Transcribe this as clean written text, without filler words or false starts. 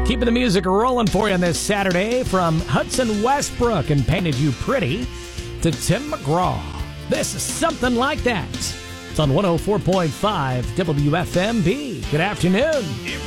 Keeping the music rolling for you on this Saturday, from Hudson Westbrook and Painted You Pretty to Tim McGraw. This is Something Like That. It's on 104.5 WFMB. Good afternoon.